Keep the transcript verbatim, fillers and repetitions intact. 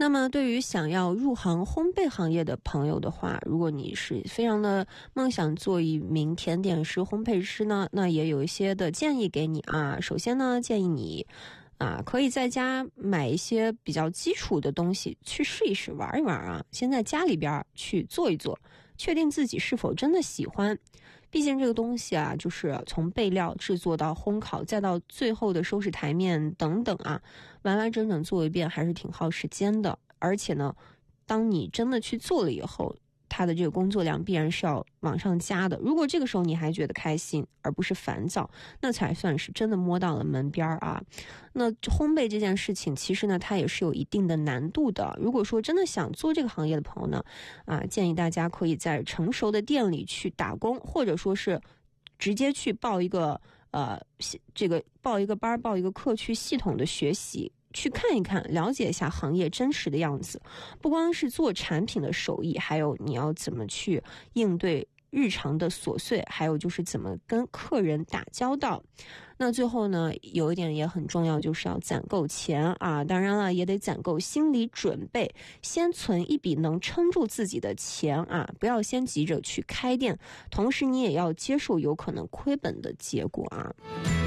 那么对于想要入行烘焙行业的朋友的话，如果你是非常的梦想做一名甜点师、烘焙师呢，那也有一些的建议给你啊。首先呢，建议你啊，可以在家买一些比较基础的东西去试一试、玩一玩啊，先在家里边去做一做，确定自己是否真的喜欢。毕竟这个东西啊，就是从备料制作到烘烤，再到最后的收拾台面等等啊，完完整整做一遍还是挺耗时间的。而且呢，当你真的去做了以后，它的这个工作量必然是要往上加的。如果这个时候你还觉得开心而不是烦躁，那才算是真的摸到了门边啊。那烘焙这件事情其实呢，它也是有一定的难度的。如果说真的想做这个行业的朋友呢，啊，建议大家可以在成熟的店里去打工，或者说是直接去报一个呃这个报一个班报一个课去系统的学习，去看一看，了解一下行业真实的样子。不光是做产品的手艺，还有你要怎么去应对日常的琐碎，还有就是怎么跟客人打交道。那最后呢，有一点也很重要，就是要攒够钱啊。当然了，也得攒够心理准备，先存一笔能撑住自己的钱啊，不要先急着去开店。同时你也要接受有可能亏本的结果啊。